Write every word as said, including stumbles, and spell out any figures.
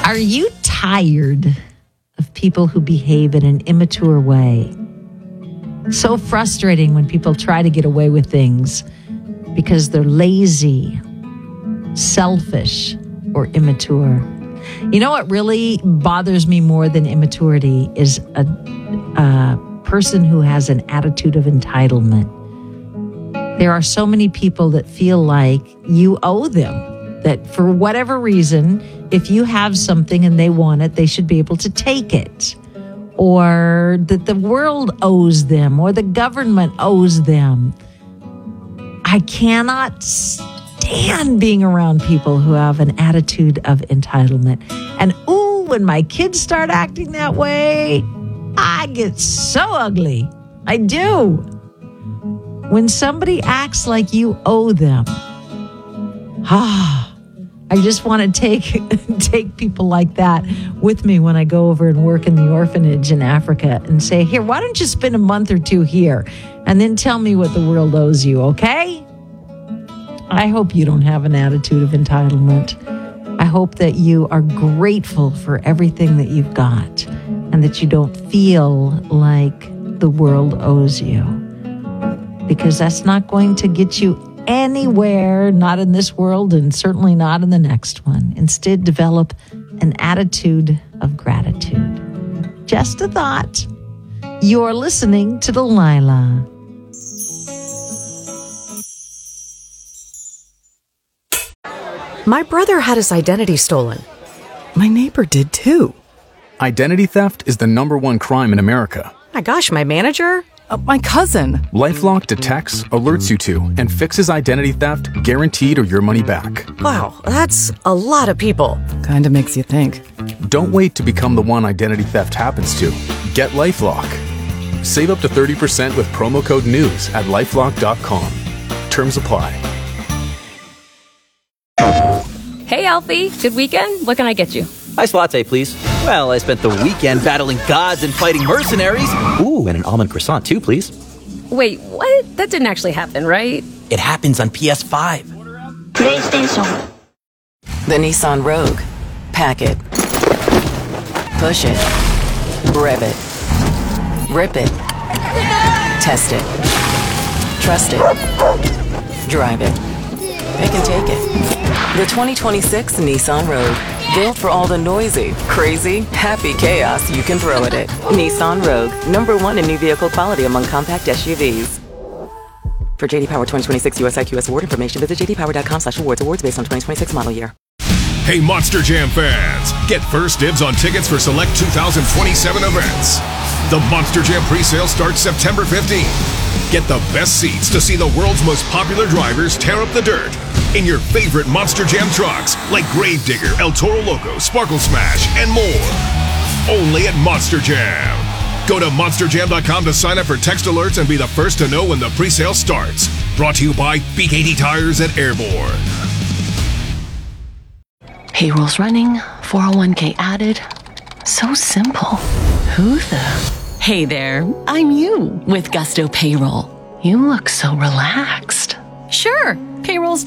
Are you tired of people who behave in an immature way? So frustrating when people try to get away with things because they're lazy, selfish, or immature. You know what really bothers me more than immaturity is a, a person who has an attitude of entitlement. There are so many people that feel like you owe them. That for whatever reason, if you have something and they want it, they should be able to take it. Or that the world owes them or the government owes them. I cannot stand being around people who have an attitude of entitlement. And ooh, when my kids start acting that way, I get so ugly. I do. When somebody acts like you owe them, ah, I just want to take take people like that with me when I go over and work in the orphanage in Africa and say, here, why don't you spend a month or two here and then tell me what the world owes you, okay? I hope you don't have an attitude of entitlement. I hope that you are grateful for everything that you've got and that you don't feel like the world owes you. Because that's not going to get you anywhere, not in this world and certainly not in the next one. Instead, develop an attitude of gratitude. Just a thought. You're listening to Delilah. My brother had his identity stolen. My neighbor did too. Identity theft is the number one crime in America. My gosh, my manager? Uh, my cousin. LifeLock detects, alerts you to, and fixes identity theft guaranteed or your money back. Wow, that's a lot of people. Kinda makes you think. Don't wait to become the one identity theft happens to. Get LifeLock. Save up to thirty percent with promo code NEWS at lifelock dot com. Terms apply. Hey, Alfie. Good weekend? What can I get you? Iced latte, please. Well, I spent the weekend battling gods and fighting mercenaries. Ooh, and an almond croissant, too, please. Wait, what? That didn't actually happen, right? It happens on P S five. PlayStation. The Nissan Rogue. Pack it. Push it. Rev it. Rip it. Test it. Trust it. Drive it. Pick and take it. The twenty twenty-six Nissan Rogue. Built for all the noisy, crazy, happy chaos you can throw at it. Nissan Rogue, number one in new vehicle quality among compact S U Vs. For J D Power twenty twenty-six U S I Q S award information, visit j d power dot com slash awards. Awards based on twenty twenty-six model year. Hey, Monster Jam fans! Get first dibs on tickets for select two thousand twenty-seven events. The Monster Jam presale starts September fifteenth. Get the best seats to see the world's most popular drivers tear up the dirt in your favorite Monster Jam trucks like Gravedigger, El Toro Loco, Sparkle Smash, and more. Only at Monster Jam. Go to monster jam dot com to sign up for text alerts and be the first to know when the presale starts. Brought to you by B K T Tires at Airborne. Payroll's running, four oh one k added. So simple. Who the? Hey there, I'm you with Gusto Payroll. You look so relaxed. Sure. Payroll's